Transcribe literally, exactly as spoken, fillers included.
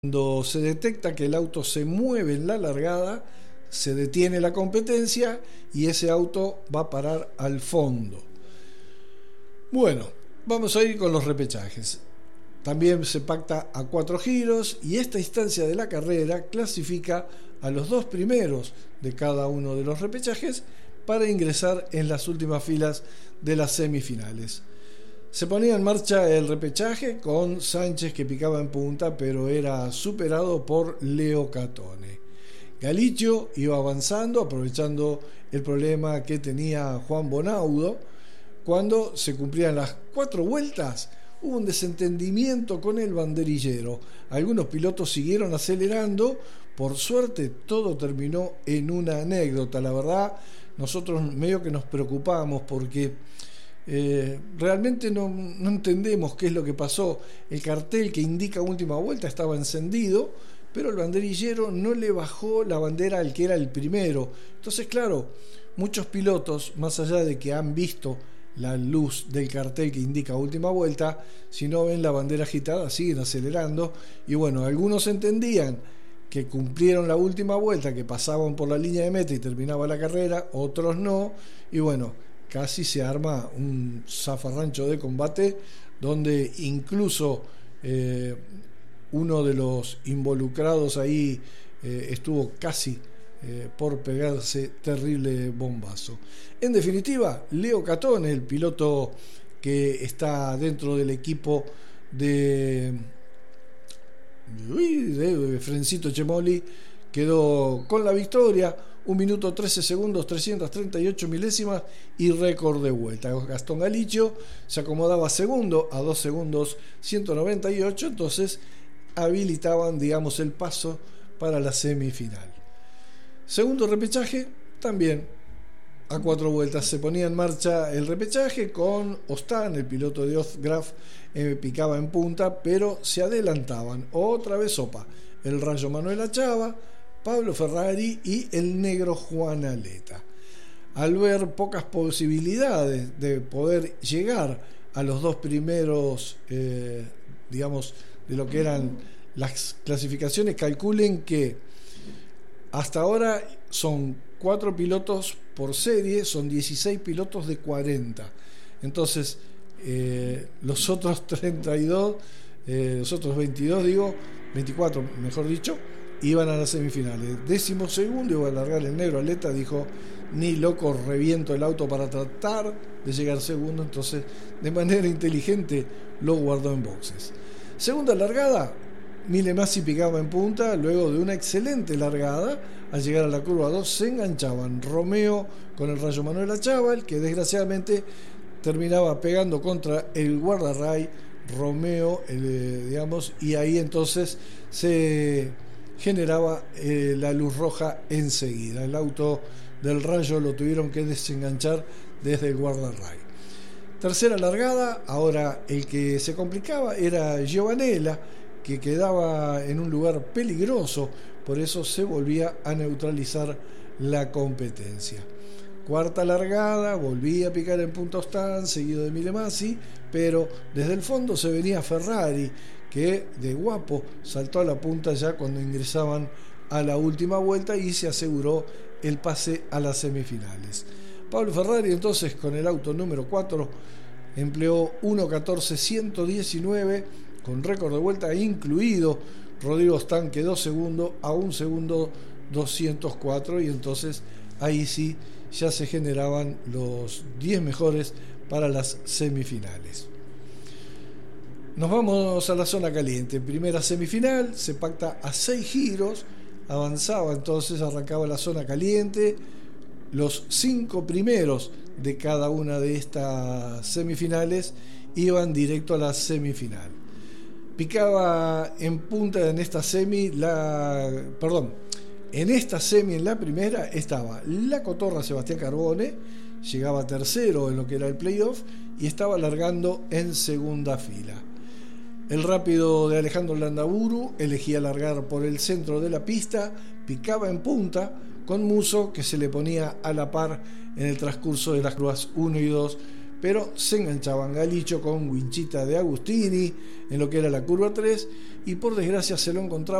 Cuando se detecta que el auto se mueve en la largada, se detiene la competencia y ese auto va a parar al fondo. Bueno, vamos a ir con los repechajes. También se pacta a cuatro giros y esta instancia de la carrera clasifica a los dos primeros de cada uno de los repechajes para ingresar en las últimas filas de las semifinales. Se ponía en marcha el repechaje con Sánchez, que picaba en punta, pero era superado por Leo Catone. Galicio iba avanzando, aprovechando el problema que tenía Juan Bonaudo. Cuando se cumplían las cuatro vueltas, hubo un desentendimiento con el banderillero. Algunos pilotos siguieron acelerando. Por suerte, todo terminó en una anécdota. La verdad, nosotros medio que nos preocupamos porque Eh, realmente no, no entendemos qué es lo que pasó. El cartel que indica última vuelta estaba encendido, pero el banderillero no le bajó la bandera al que era el primero. Entonces, claro, muchos pilotos, más allá de que han visto la luz del cartel que indica última vuelta, si no ven la bandera agitada, siguen acelerando. Y bueno, algunos entendían que cumplieron la última vuelta, que pasaban por la línea de meta y terminaba la carrera, otros no. Y bueno, casi se arma un zafarrancho de combate donde incluso eh, uno de los involucrados ahí eh, estuvo casi eh, por pegarse terrible bombazo. En definitiva, Leo Catone, el piloto que está dentro del equipo de, de Frencito Chemoli, quedó con la victoria. Un minuto trece segundos, trescientos treinta y ocho milésimas y récord de vuelta. Gastón Galicio se acomodaba segundo a dos segundos ciento noventa y ocho, entonces habilitaban, digamos, el paso para la semifinal. Segundo repechaje, también a cuatro vueltas. Se ponía en marcha el repechaje con Ostán, el piloto de Ozgraf, eh, picaba en punta, pero se adelantaban. Otra vez Opa, el Rayo Manuel Achava, Pablo Ferrari y el negro Juan Aleta. Al ver pocas posibilidades de poder llegar a los dos primeros, eh, digamos, de lo que eran las clasificaciones, calculen que hasta ahora son cuatro pilotos por serie, son dieciséis pilotos de cuarenta. Entonces, eh, los otros treinta y dos, eh, los otros veintidós, digo, veinticuatro, mejor dicho, iban a las semifinales. Décimo segundo iba a largar el negro Aleta, dijo, ni loco reviento el auto para tratar de llegar segundo, entonces de manera inteligente lo guardó en boxes. Segunda largada, Mille Masi picaba en punta, luego de una excelente largada. Al llegar a la curva dos se enganchaban Romeo con el Rayo Manuel Achával, que desgraciadamente terminaba pegando contra el guardarray Romeo, eh, digamos, y ahí entonces se generaba eh, la luz roja enseguida. El auto del Rayo lo tuvieron que desenganchar desde el guardarray. Tercera largada, ahora el que se complicaba era Giovanella, que quedaba en un lugar peligroso, por eso se volvía a neutralizar la competencia. Cuarta largada, volvía a picar en punta Ostán, seguido de Mille Masi, pero desde el fondo se venía Ferrari, que de guapo saltó a la punta ya cuando ingresaban a la última vuelta y se aseguró el pase a las semifinales. Pablo Ferrari entonces con el auto número cuatro empleó uno catorce ciento diecinueve con récord de vuelta incluido. Rodrigo Ostán quedó segundo a un segundo doscientos cuatro y entonces ahí sí ya se generaban los diez mejores para las semifinales. Nos vamos a la zona caliente. Primera semifinal, se pacta a seis giros, avanzaba entonces, arrancaba la zona caliente. Los cinco primeros de cada una de estas semifinales iban directo a la semifinal. Picaba en punta en esta semi, la, perdón, en esta semi, en la primera, estaba la cotorra Sebastián Carbone, llegaba tercero en lo que era el playoff y estaba largando en segunda fila. El rápido de Alejandro Landaburu elegía largar por el centro de la pista, picaba en punta con Musso, que se le ponía a la par en el transcurso de las curvas uno y dos, pero se enganchaban Galicho con Winchita de Agustini en lo que era la curva tres, y por desgracia se lo encontraba